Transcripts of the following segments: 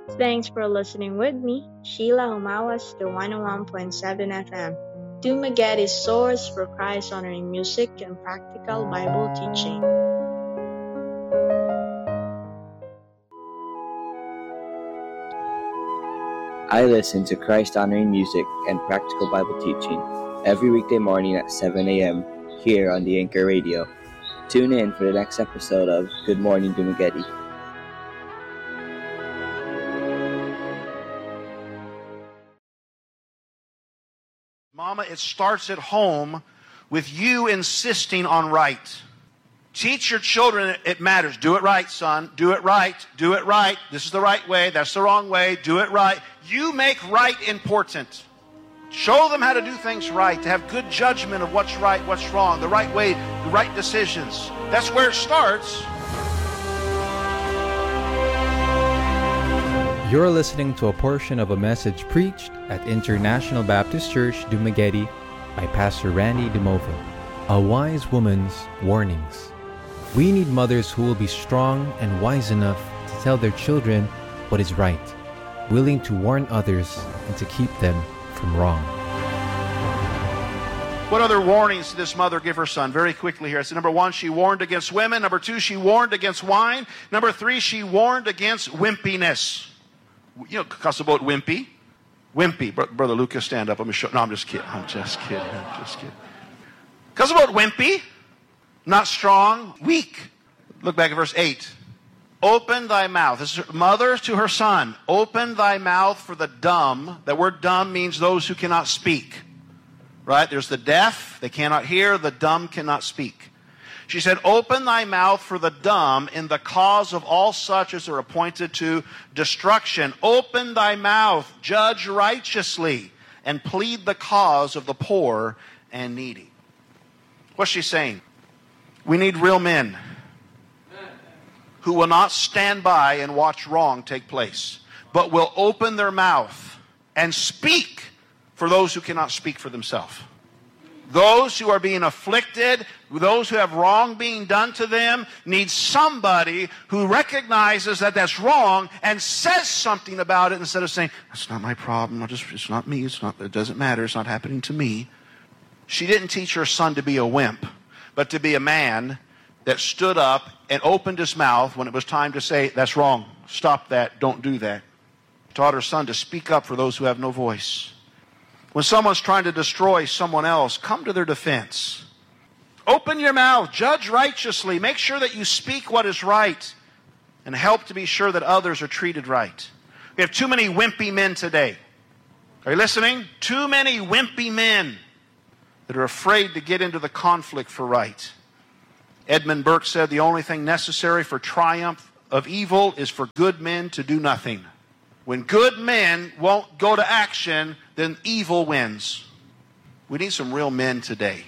Thanks for listening with me, Sheila Humawas, to 101.7 FM. Dumaguete source for Christ-honoring music and practical Bible teaching. I listen to Christ-honoring music and practical Bible teaching every weekday morning at 7 a.m. here on the Anchor Radio. Tune in for the next episode of Good Morning Dumaguete. Mama, it starts at home with you insisting on right. Teach your children it matters. Do it right, son. Do it right. Do it right. This is the right way. That's the wrong way. Do it right. You make right important. Show them how to do things right, to have good judgment of what's right, what's wrong, the right way, the right decisions. That's where it starts. You're listening to a portion of a message preached at International Baptist Church, Dumaguete by Pastor Randy DeMova. A Wise Woman's Warnings. We need mothers who will be strong and wise enough to tell their children what is right, willing to warn others and to keep them from wrong. What other warnings did this mother give her son? Very quickly here. I said, number 1, she warned against women. Number 2, she warned against wine. Number 3, she warned against wimpiness. You know, cuss about wimpy. Wimpy. Brother Lucas, stand up. Let me show. No, I'm just kidding. I'm just kidding. Cuss about wimpy. Not strong. Weak. Look back at verse 8. Open thy mouth. This is mother to her son. Open thy mouth for the dumb. That word dumb means those who cannot speak. Right? There's the deaf. They cannot hear. The dumb cannot speak. She said, open thy mouth for the dumb in the cause of all such as are appointed to destruction. Open thy mouth, judge righteously, and plead the cause of the poor and needy. What's she saying? We need real men who will not stand by and watch wrong take place, but will open their mouth and speak for those who cannot speak for themselves. Those who are being afflicted, those who have wrong being done to them, need somebody who recognizes that that's wrong and says something about it instead of saying, that's not my problem, it's not me, it doesn't matter, it's not happening to me. She didn't teach her son to be a wimp, but to be a man that stood up and opened his mouth when it was time to say, that's wrong, stop that, don't do that. Taught her son to speak up for those who have no voice. When someone's trying to destroy someone else, come to their defense. Open your mouth, judge righteously, make sure that you speak what is right, and help to be sure that others are treated right. We have too many wimpy men today. Are you listening? Too many wimpy men that are afraid to get into the conflict for right. Edmund Burke said the only thing necessary for triumph of evil is for good men to do nothing. When good men won't go to action, then evil wins. We need some real men today.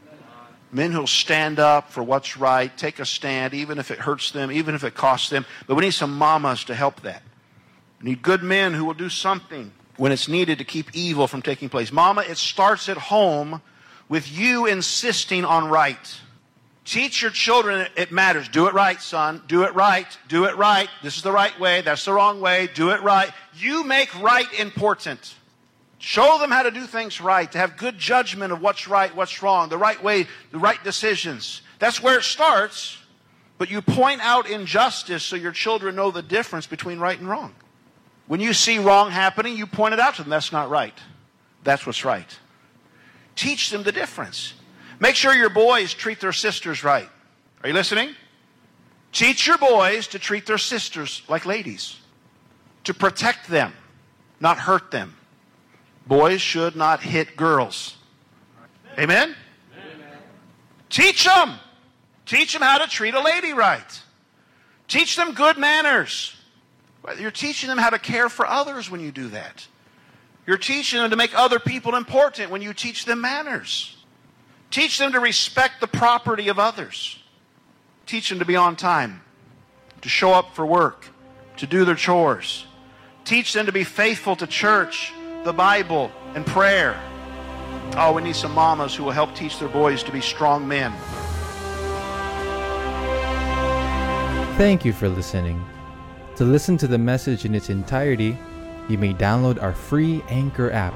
Men who'll stand up for what's right, take a stand, even if it hurts them, even if it costs them. But we need some mamas to help that. We need good men who will do something when it's needed to keep evil from taking place. Mama, it starts at home with you insisting on right. Teach your children it matters. Do it right, son. Do it right. Do it right. This is the right way. That's the wrong way. Do it right. You make right important. Show them how to do things right, to have good judgment of what's right, what's wrong, the right way, the right decisions. That's where it starts. But you point out injustice so your children know the difference between right and wrong. When you see wrong happening, you point it out to them. That's not right. That's what's right. Teach them the difference. Make sure your boys treat their sisters right. Are you listening? Teach your boys to treat their sisters like ladies. To protect them, not hurt them. Boys should not hit girls. Amen? Amen. Teach them. Teach them how to treat a lady right. Teach them good manners. You're teaching them how to care for others when you do that. You're teaching them to make other people important when you teach them manners. Teach them to respect the property of others. Teach them to be on time, to show up for work, to do their chores. Teach them to be faithful to church, the Bible, and prayer. Oh, we need some mamas who will help teach their boys to be strong men. Thank you for listening. To listen to the message in its entirety, you may download our free Anchor app,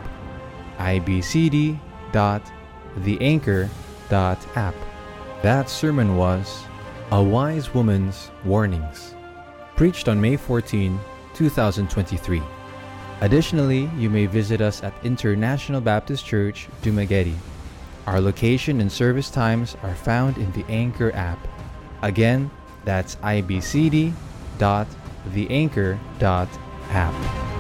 ibcd.theanchor.app. That sermon was A Wise Woman's Warnings, preached on May 14, 2023. Additionally, you may visit us at International Baptist Church, Dumaguete. Our location and service times are found in the Anchor app. Again, that's ibcd.theanchor.app.